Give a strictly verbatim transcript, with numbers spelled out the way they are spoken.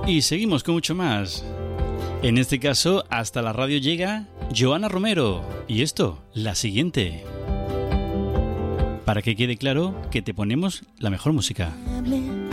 Y seguimos con mucho más. En este caso, hasta la radio llega Joana Romero. Y esto, la siguiente. Para que quede claro que te ponemos la mejor música.